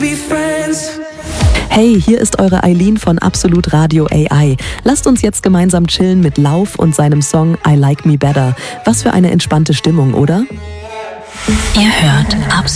Hey, hier ist eure Eileen von Absolut Radio AI. Lasst uns jetzt gemeinsam chillen mit Lauf und seinem Song I Like Me Better. Was für eine entspannte Stimmung, oder? Ihr hört